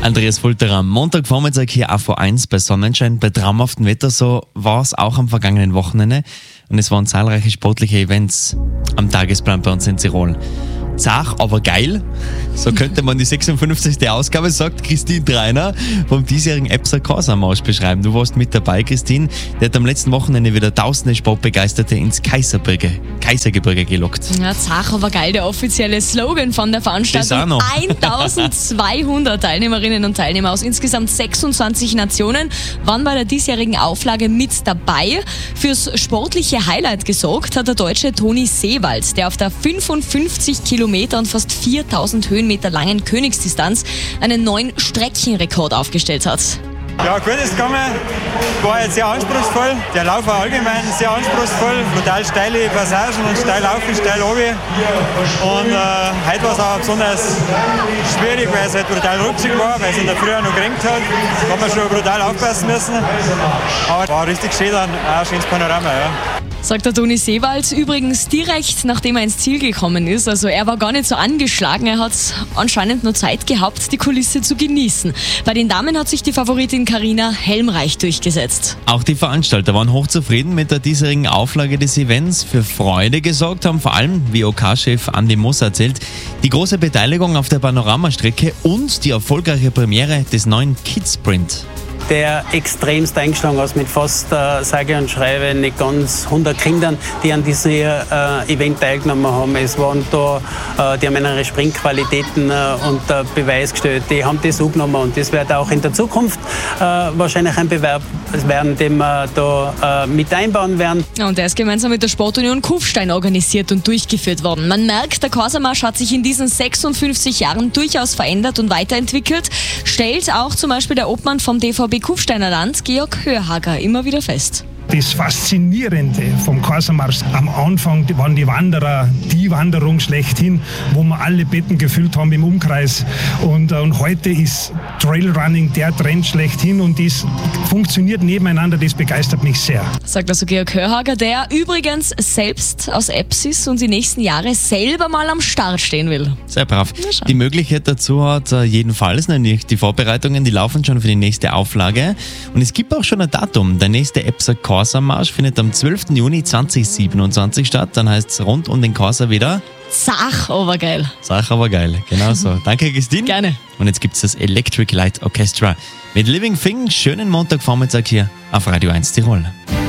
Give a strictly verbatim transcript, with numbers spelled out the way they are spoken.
Andreas Fulterer am Montagvormittag hier auf V eins bei Sonnenschein. Bei traumhaftem Wetter, so war es auch am vergangenen Wochenende. Und es waren zahlreiche sportliche Events am Tagesplan bei uns in Tirol. Zach, aber geil. So könnte man die sechsundfünfzigste Ausgabe, sagt Christine Dreiner vom diesjährigen Epser Corsa-Marsch beschreiben. Du warst mit dabei, Christine. Der hat am letzten Wochenende wieder tausende Sportbegeisterte ins Kaisergebirge, Kaisergebirge gelockt. Ja, Zach, aber geil, der offizielle Slogan von der Veranstaltung. eintausendzweihundert Teilnehmerinnen und Teilnehmer aus insgesamt sechsundzwanzig Nationen waren bei der diesjährigen Auflage mit dabei. Fürs sportliche Highlight gesorgt hat der Deutsche Toni Seewald, der auf der fünfundfünfzig Kilometer und fast viertausend Höhenmeter langen Königsdistanz einen neuen Streckenrekord aufgestellt hat. Ja, gut ist gegangen. War jetzt sehr anspruchsvoll. Der Lauf war allgemein sehr anspruchsvoll. Brutal steile Passagen und steil auf und steil runter. Und äh, heute war es auch besonders schwierig, weil es halt brutal rutschig war, weil es in der Früh noch geregnet hat. Da hat man schon brutal aufpassen müssen. Aber war richtig schön, dann auch ein schönes Panorama. Ja. Sagt der Toni Seewald, übrigens direkt nachdem er ins Ziel gekommen ist. Also er war gar nicht so angeschlagen, er hat anscheinend nur Zeit gehabt, die Kulisse zu genießen. Bei den Damen hat sich die Favoritin Carina Helmreich durchgesetzt. Auch die Veranstalter waren hochzufrieden mit der diesjährigen Auflage des Events. Für Freude gesorgt haben vor allem, wie O K-Chef Andi Moss erzählt, die große Beteiligung auf der Panoramastrecke und die erfolgreiche Premiere des neuen Kids Sprint. Der extremst eingeschlagen hat mit fast, äh, sage und schreibe, nicht ganz hundert Kindern, die an diesem äh, Event teilgenommen haben. Es waren da, äh, die haben ihre Springqualitäten äh, unter Beweis gestellt. Die haben das angenommen und das wird auch in der Zukunft äh, wahrscheinlich ein Bewerb werden, den wir da äh, mit einbauen werden. Und der ist gemeinsam mit der Sportunion Kufstein organisiert und durchgeführt worden. Man merkt, der Corsa-Marsch hat sich in diesen sechsundfünfzig Jahren durchaus verändert und weiterentwickelt, stellt auch zum Beispiel der Obmann vom D V B Kufsteiner Land, Georg Hörhager, immer wieder fest. Das Faszinierende vom Corsa-Marsch, am Anfang waren die Wanderer die Wanderung schlechthin, wo wir alle Betten gefüllt haben im Umkreis. Und, und heute ist Trailrunning der Trend schlechthin und das funktioniert nebeneinander, das begeistert mich sehr. Sagt also Georg Hörhager, der übrigens selbst aus Eps ist und die nächsten Jahre selber mal am Start stehen will. Sehr brav. Die Möglichkeit dazu hat uh, jedenfalls, nämlich die Vorbereitungen, die laufen schon für die nächste Auflage. Und es gibt auch schon ein Datum. Der nächste Epser Corsa-Marsch findet am zwölften Juni zweitausendsiebenundzwanzig statt. Dann heißt es rund um den Corsa wieder Zach, aber geil. Zach, aber geil. Genau so. Danke, Christine. Gerne. Und jetzt gibt es das Electric Light Orchestra mit Living Thing. Schönen Montagvormittag hier auf Radio eins Tirol.